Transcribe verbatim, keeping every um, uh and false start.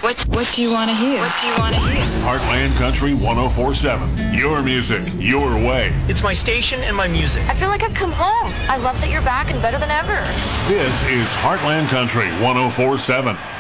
What What do you want to hear? What do you want to hear? Heartland Country one oh four seven. Your music, your way. It's my station and my music. I feel like I've come home. I love that you're back and better than ever. This is Heartland Country one oh four seven.